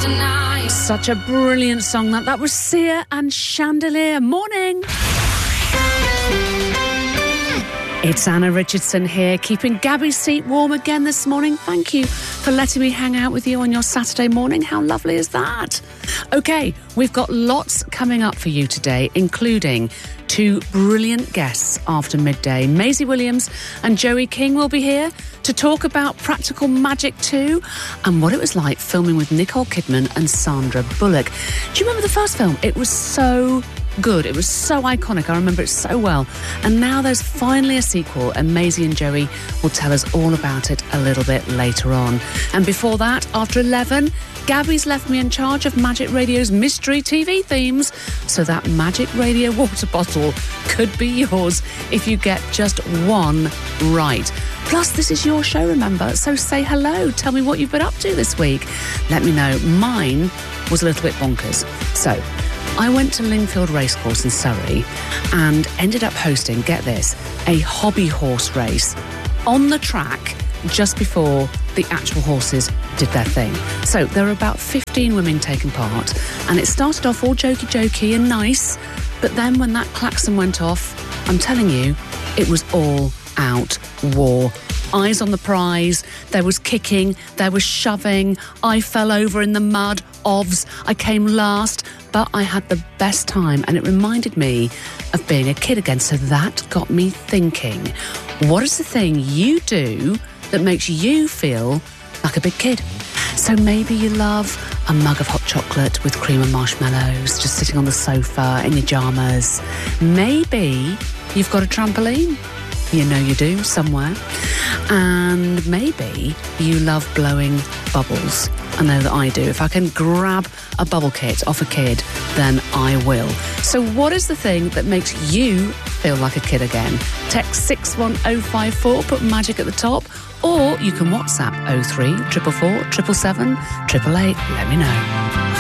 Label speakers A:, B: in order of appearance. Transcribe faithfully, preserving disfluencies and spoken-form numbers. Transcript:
A: tonight.
B: Such a brilliant song that. That was Sia and Chandelier. Morning. It's Anna Richardson here, keeping Gabby's seat warm again this morning. Thank you for letting me hang out with you on your Saturday morning. How lovely is that? Okay, we've got lots coming up for you today, including two brilliant guests after midday. Maisie Williams and Joey King will be here to talk about Practical Magic two and what it was like filming with Nicole Kidman and Sandra Bullock. Do you remember the first film? It was so good. It was so iconic. I remember it so well. And now there's finally a sequel, and Maisie and Joey will tell us all about it a little bit later on. And before that, after eleven, Gabby's left me in charge of Magic Radio's mystery T V themes, so that Magic Radio water bottle could be yours if you get just one right. Plus, this is your show, remember, so say hello. Tell me what you've been up to this week. Let me know. Mine was a little bit bonkers. So, I went to Lingfield Racecourse in Surrey and ended up hosting, get this, a hobby horse race on the track just before the actual horses did their thing. So there were about fifteen women taking part, and it started off all jokey jokey and nice, but then when that klaxon went off, I'm telling you, it was all out war. Eyes on the prize, there was kicking, there was shoving, I fell over in the mud, ovs, I came last, but I had the best time, and it reminded me of being a kid again. So that got me thinking, what is the thing you do that makes you feel like a big kid? So maybe you love a mug of hot chocolate with cream and marshmallows, just sitting on the sofa in your pyjamas. Maybe you've got a trampoline. You know you do, somewhere. And maybe you love blowing bubbles. I know that I do. If I can grab a bubble kit off a kid, then I will. So what is the thing that makes you feel like a kid again? Text six one oh five four, put magic at the top, or you can WhatsApp oh three, four four four, seven seven seven, eight eight eight. Let me know.